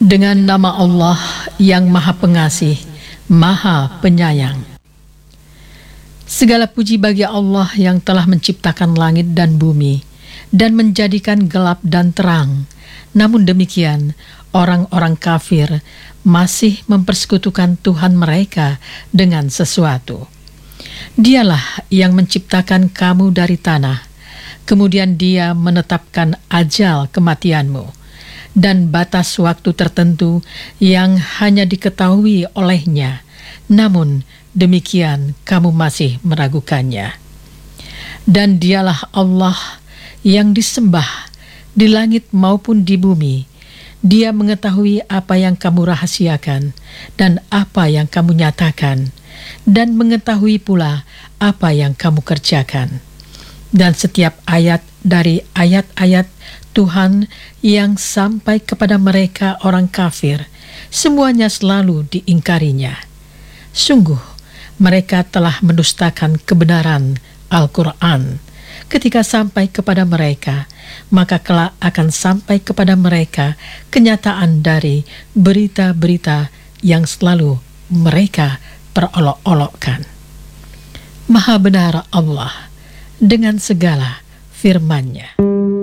Dengan nama Allah yang Maha Pengasih, Maha Penyayang. Segala puji bagi Allah yang telah menciptakan langit dan bumi dan menjadikan gelap dan terang. Namun demikian, orang-orang kafir masih mempersekutukan Tuhan mereka dengan sesuatu. Dialah yang menciptakan kamu dari tanah, kemudian Dia menetapkan ajal kematianmu dan batas waktu tertentu yang hanya diketahui olehnya. Namun demikian kamu masih meragukannya. Dan Dialah Allah yang disembah di langit maupun di bumi. Dia mengetahui apa yang kamu rahasiakan dan apa yang kamu nyatakan, dan mengetahui pula apa yang kamu kerjakan. Dan setiap ayat dari ayat-ayat Tuhan yang sampai kepada mereka orang kafir, semuanya selalu diingkarinya. Sungguh, mereka telah mendustakan kebenaran Al-Quran. Ketika sampai kepada mereka, maka kelak akan sampai kepada mereka kenyataan dari berita-berita yang selalu mereka perolok-olokkan. Maha benar Allah dengan segala firman-Nya.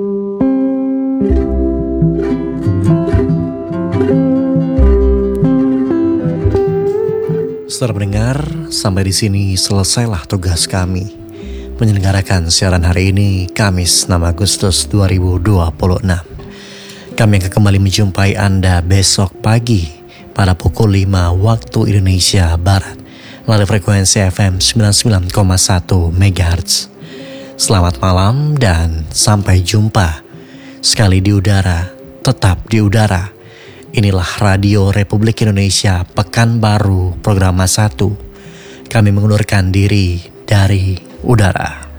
Saudara pendengar, sampai di sini selesailah tugas kami menyelenggarakan siaran hari ini, Kamis 6 Agustus 2026. Kami akan kembali menjumpai Anda besok pagi pada pukul 5 waktu Indonesia Barat melalui frekuensi FM 99,1 MHz. Selamat malam dan sampai jumpa. Sekali di udara, tetap di udara. Inilah Radio Republik Indonesia Pekanbaru Program 1. Kami mengundurkan diri dari udara.